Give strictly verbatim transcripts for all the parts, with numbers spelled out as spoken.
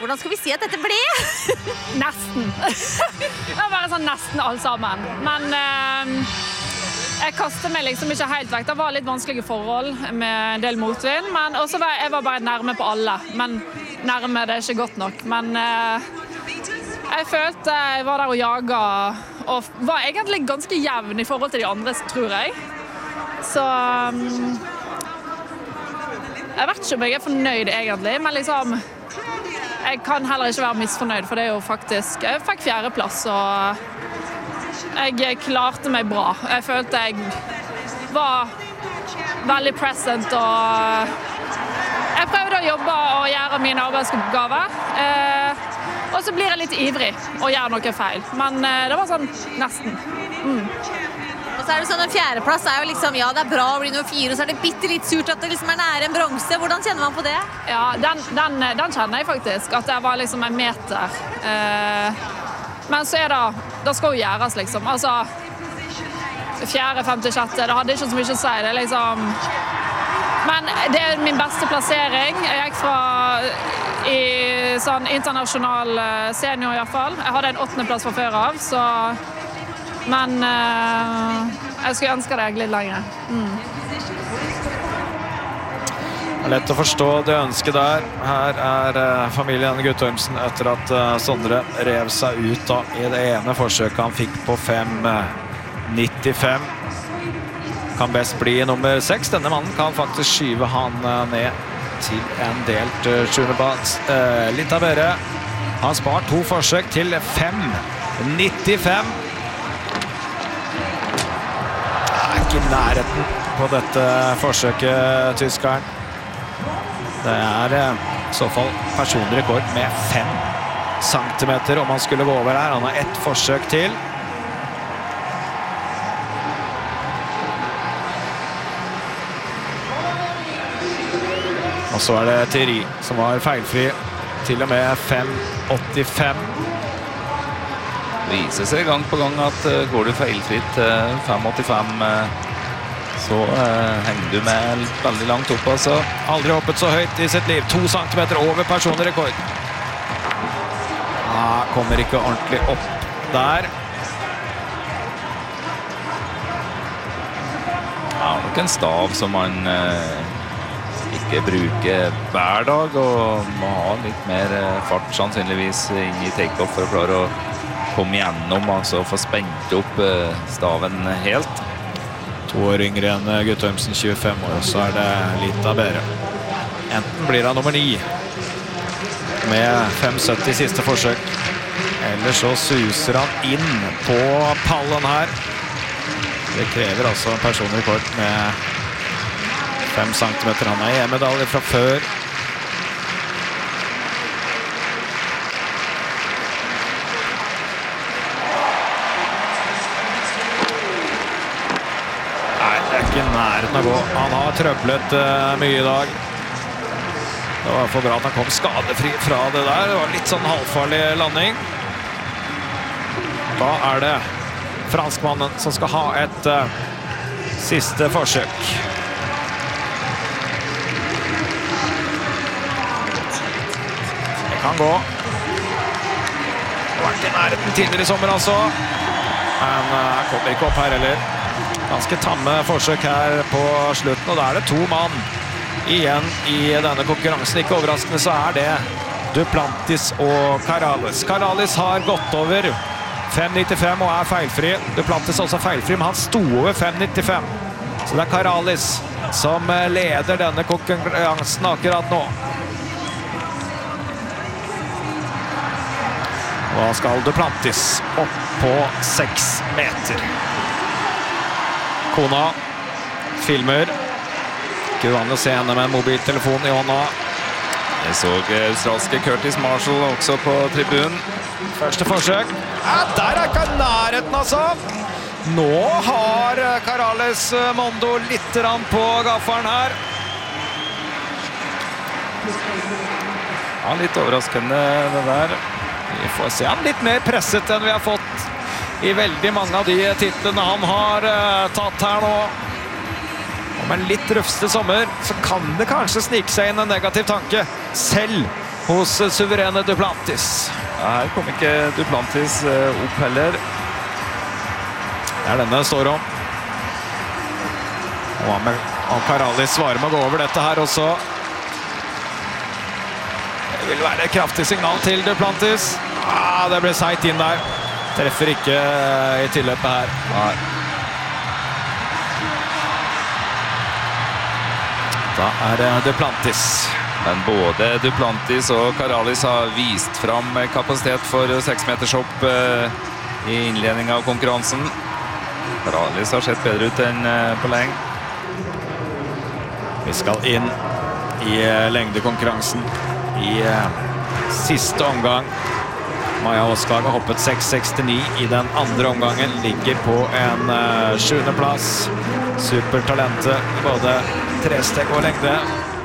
Hvordan skal vi si at dette ble? Nesten. Det var bare sånn nesten alt sammen. Men eh, jeg kastet meg liksom ikke helt vekk. Det var litt vanskelige forhold med en del motvind, men også var jeg var bare nærme på alle. Men nærme det er ikke godt nok. Men eh, jeg følte jeg var der og jaget, og var egentlig ganske jevn i forhold til de andre, tror jeg. Så um, jeg vet ikke om jeg er fornøyd egentlig, men liksom jeg kan heller ikke være misfornøyd, for det er jo faktisk jeg fikk fjerdeplass, og jeg klarte meg bra. Jeg følte jeg var veldig present, og jeg prøvde å jobbe og gjøre mine arbeidsoppgaver, eh, og så blir jeg litt ivrig og gjør noe feil, men eh, det var sånn nesten. Mm. Og så er det sånn, en fjerdeplass er jo liksom, ja, det er bra å bli nummer fire, og så er det bitte litt surt at det liksom er nære en bronse. Hvordan kjenner man på det? Ja, den, den, den kjenner jeg faktisk, at det var liksom en meter. Eh, men så er det, det skal jo gjøres liksom. Altså, fjerde, femte, sjette, det hadde ikke så mye å si, det er liksom... Men det er min beste plassering. Jeg gikk fra i sånn internasjonal senior i hvert fall. Jeg hadde en åttende plass fra før av, så... Men uh, jeg skulle ønske det litt lenger. Mm. Det er lett å forstå det ønsket der. Her er uh, familien Guttormsen etter at uh, Sondre rev seg ut da, i det ene forsøket han fikk på fem nittifem. Kan best bli nummer seks. Denne mannen kan faktisk skyve han uh, ned til en delt uh, sjuendeplass. Uh, litt av bedre. Han spart to forsøk til fem nittifem. I nærheten på dette forsøket, tyskeren. Det er i så fall personlig rekord med fem centimeter om han skulle gå over her. Han har ett forsøk til. Og så er det Thierry som var feilfri til og med fem åttifem. Viser seg gang på gang at uh, går du feilfritt uh, fem åttifem, uh, så uh, henger du med veldig langt opp. Altså. Aldri hoppet så høyt i sitt liv. To centimeter over personlig rekord. Ja, kommer ikke ordentlig opp der. Ja, nok en stav som man uh, ikke bruker hver dag, og må ha litt mer uh, fart sannsynligvis inn i take-off for å klare å komme igjennom, altså få spent opp staven helt. To år yngre enn Guttormsen, tjuefem år, og så er det litt av bedre. Enten blir han nummer ni med fem sytti siste forsøk, eller så suser han inn på pallen her. Det krever altså en personlig rekord med fem centimeter. Han er i medalje fra før. Nærheten å gå. Han har trøblet uh, mye i dag. Det var for bra at han kom skadefri fra det der. Det var litt sånn halvfarlig landing. Da er det franskmannen som skal ha et uh, siste forsøk. Det kan gå. Det har vært i nærheten tidligere i sommer altså. Men uh, kommer ikke opp her heller. Ganske tamme forsøk her på slutten, og da er det to mann igjen i denne konkurransen. Ikke overraskende så er det Duplantis og Karalis. Karalis har gått over fem nittifem og er feilfri. Duplantis også feilfri, men han sto over fem nittifem. Så det er Karalis som leder denne konkurransen akkurat nå. Da skal Duplantis opp på seks meter. Kona filmer. Ikke uvanlig å se henne med en mobiltelefon i hånda. Jeg så australske Curtis Marshall også på tribunen. Første forsøk. Ja, der er ikke nærheten altså. Nå har Karalis Mondo litt på gafferen her. Ja, litt overraskende det der. Vi får se han litt mer presset enn vi har fått i veldig mange av de titlene han har uh, tatt her nå. Om en litt røfste sommer, så kan det kanskje snike seg inn en negativ tanke, selv hos suverene Duplantis. Ja, her kom ikke Duplantis opp heller. Det er denne det står om. Og Karalis svarer med å gå over dette her også. Det vil være et kraftig signal til Duplantis. Ah, det ble seit inn der. Treffer ikke i tilløpet her. Nei. Da er det Duplantis. Men både Duplantis og Karalis har vist fram kapasitet for seksmetershopp i innledningen av konkurransen. Karalis har sett bedre ut enn på lenge. Vi skal inn i lengdekonkurransen i siste omgang. Maja Åskag har hoppet seks sekstini i den andre omgangen, ligger på en uh, sjuende plass. Supertalentet i både tresteg og lengde.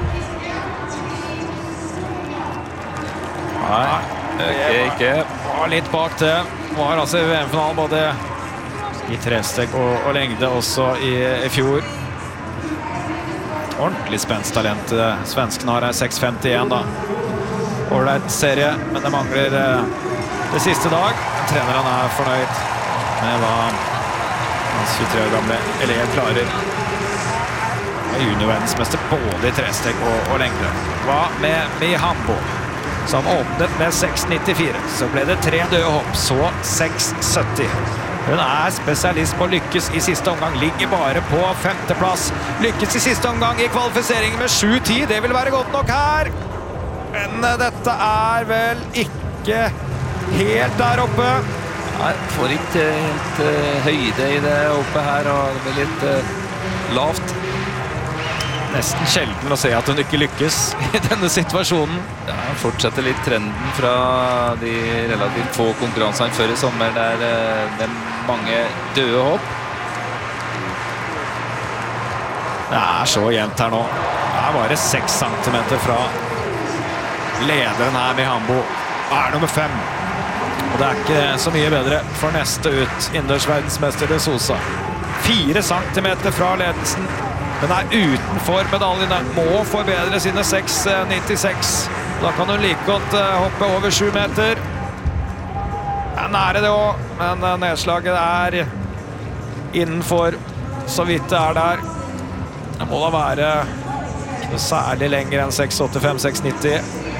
Nei, ikke, ikke. Var litt bak det. Var altså i V M-finalen både i tresteg og, og lengde også i, i fjor. Ordentlig spenstalent. Svensken har seks femtien da. Ålreit serie, men det mangler uh, det siste dag. Treneren er fornøyd med hva hans tjuetre år gamle elev klarer. Junior-verdensmester både i tresteg og, og lengde. Hva med Mihambo, som åpnet med seks nittifire. Så ble det tre døde hopp, så seks sytti. Hun er spesialist på å lykkes i siste omgang, ligger bare på femteplass. Lykkes i siste omgang i kvalifiseringen med sju ti, det vil være godt nok her. Men dette er vel ikke helt der oppe. Nei, får ikke helt uh, høyde i det oppe her, og det blir litt uh, lavt. Nesten sjelden å se at hun ikke lykkes i denne situasjonen. Ja, fortsetter litt trenden fra de relativt få konkurransene før i sommer, der uh, det er mange døde hopp. Det er så jevnt her nå. Det er bare seks centimeter fra lederen her, Mihambo. Er nummer fem. Og det er ikke så mye bedre for neste ut, innendørsverdensmester De Sosa. Fire centimeter fra ledelsen. Den er utenfor medaljene. Må forbedre sine seks nittiseks. Da kan hun like godt hoppe over sju meter. Det er nære det også, men nedslaget er innenfor så vidt det er der. Det må da være ikke særlig lenger enn seks åttifem seks nitti.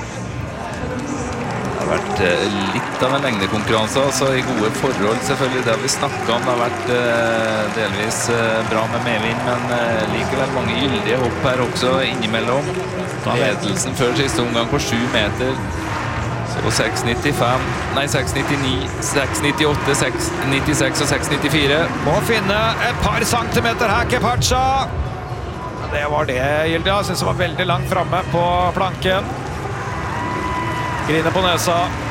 Det har vært litt av en lengdekonkurranse, altså i gode forhold selvfølgelig, det har vi snakket om. Det har vært eh, delvis eh, bra med medvind, men eh, likevel mange gyldige hopp her også innimellom. Ledelsen før siste omgang på sju meter, så seks nittifem, nei seks nittini, seks nittiåtte, seks nittiseks og seks nittifire. Må finne et par centimeter her, Kepacha. Det var det, Gilda. Jeg synes det var veldig langt fremme på planken. Griner på nesa.